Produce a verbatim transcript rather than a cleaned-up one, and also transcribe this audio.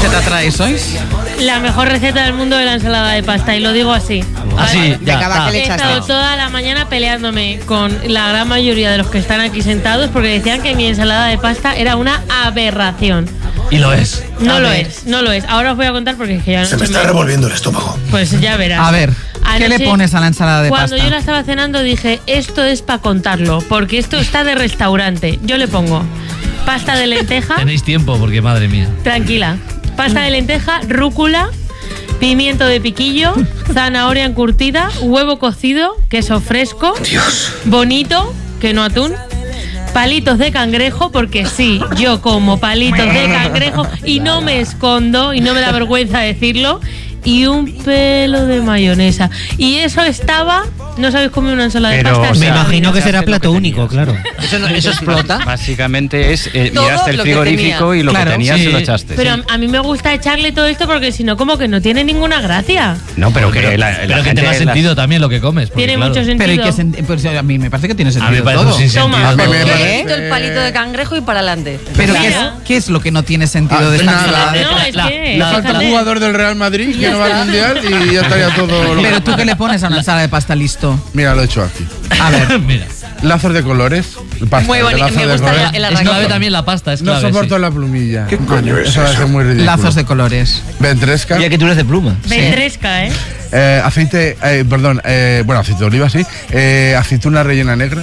receta traes hoy? La mejor receta del mundo de la ensalada de pasta, y lo digo así. Así, ya, ya. He estado toda la mañana peleándome con la gran mayoría de los que están aquí sentados porque decían que mi ensalada de pasta era una aberración. Y lo es. No lo es, no lo es. Ahora os voy a contar porque es que ya Se me está revolviendo el estómago. Pues ya verás. A ver, ¿qué le pones a la ensalada de Cuando pasta? yo la estaba cenando dije, esto es para contarlo, porque esto está de restaurante. Yo le pongo pasta de lenteja. Tenéis tiempo porque madre mía. Tranquila. Pasta de lenteja, rúcula, pimiento de piquillo, zanahoria encurtida, huevo cocido, queso fresco, Dios. bonito, que no atún, palitos de cangrejo, porque sí, yo como palitos de cangrejo y no me escondo y no me da vergüenza decirlo, y un pelo de mayonesa. Y eso estaba... ¿No sabéis comer una ensalada Pero, de pasta? o sea, Me imagino que será hace lo plato que único, tenías. claro. ¿Eso, no- eso explota? Básicamente es, eh, Todo miraste el lo que frigorífico tenía. y lo Claro, que tenías sí. se lo echaste. Pero a mí me gusta echarle todo esto porque si no, como que no tiene ninguna gracia. No, pero que la, la Pero que gente tenga las- sentido también lo que comes. porque, Tiene claro, mucho sentido. Pero ¿y qué sen- pues a mí me parece que tiene A mí me sentido parece todo. un sin Toma. sentido. A mí me todo. parece- Quito el palito de cangrejo y para adelante. Pero ¿qué es, Claro. ¿qué es lo que no tiene sentido Ah, de esta nada. ensalada? No, es La- que... la- Falta un fíjate. jugador del Real Madrid que no va al Mundial y ya estaría todo... Pero tú, ¿qué le pones a una ensalada de pasta listo? Mira, lo he hecho aquí. A ver, Mira, Lazos de colores. Pasta, Muy de bonito, lazos me de gusta colores. el es arranque. clave también la pasta, es No clave. soporto sí. la plumilla. ¿Qué coño es eso? Eso va a ser muy ridículo. lazos de colores. Ventresca. Ya que tú eres de pluma. Ventresca, ¿eh? Eh, aceite, eh, perdón, eh, bueno, aceite de oliva, sí. Eh, aceituna rellena negra.